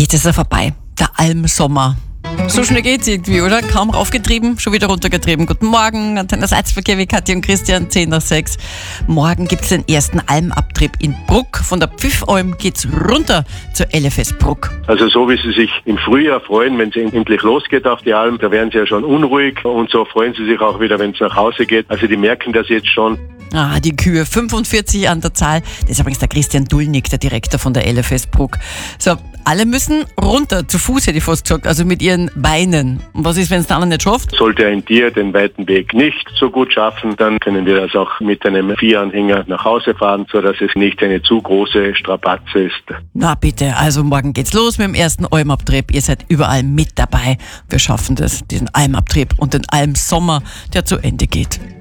Jetzt ist er vorbei, der Almsommer. So schnell geht's irgendwie, oder? Kaum raufgetrieben, schon wieder runtergetrieben. Guten Morgen, Antenne Salzverkehr wie Kathi und Christian, 10 nach 6. Morgen gibt's den ersten Almabtrieb in Bruck. Von der Pfiffalm geht's runter zur LFS Bruck. Also so wie Sie sich im Frühjahr freuen, wenn es endlich losgeht auf die Alm, da werden Sie ja schon unruhig und so freuen Sie sich auch wieder, wenn es nach Hause geht. Also die merken das jetzt schon. Die Kühe, 45 an der Zahl. Das ist übrigens der Christian Dulnik, der Direktor von der LFS Bruck. So, alle müssen runter, zu Fuß hätte ich fast gesagt, also mit ihren Beinen. Und was ist, wenn es der andere nicht schafft? Sollte ein Tier den weiten Weg nicht so gut schaffen, dann können wir das auch mit einem Viehanhänger nach Hause fahren, sodass es nicht eine zu große Strapaze ist. Na bitte, also morgen geht's los mit dem ersten Almabtrieb. Ihr seid überall mit dabei. Wir schaffen das, diesen Almabtrieb und den Almsommer, der zu Ende geht.